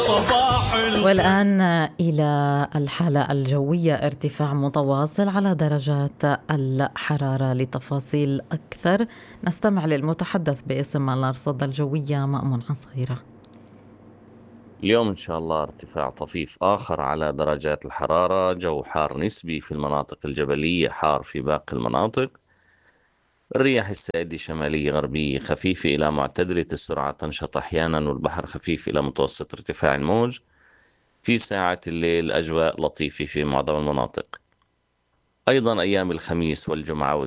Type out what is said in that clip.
والآن إلى الحالة الجوية، ارتفاع متواصل على درجات الحرارة. لتفاصيل أكثر نستمع للمتحدث باسم الأرصاد الجوية مأمون عصيرة. اليوم إن شاء الله ارتفاع طفيف آخر على درجات الحرارة، جو حار نسبي في المناطق الجبلية، حار في باقي المناطق. الرياح السائدة شمالية غربية خفيفة إلى معتدلة السرعة، تنشط أحيانا، والبحر خفيف إلى متوسط ارتفاع الموج. في ساعة الليل أجواء لطيفة في معظم المناطق. أيضا أيام الخميس والجمعة